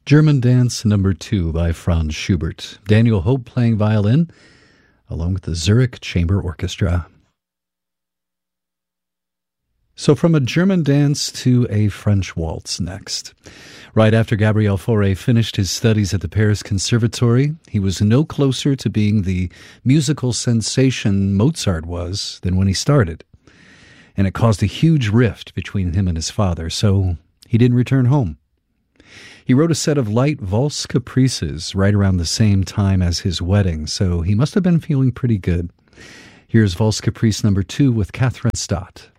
German Dance Number 2 by Franz Schubert. Daniel Hope playing violin, along with the Zurich Chamber Orchestra. So from a German dance to a French waltz next. Right after Gabriel Fauré finished his studies at the Paris Conservatory, he was no closer to being the musical sensation Mozart was than when he started. And it caused a huge rift between him and his father, so he didn't return home. He wrote a set of light valse caprices right around the same time as his wedding, so he must have been feeling pretty good. Here's Valse Caprice number 2 with Catherine Stott.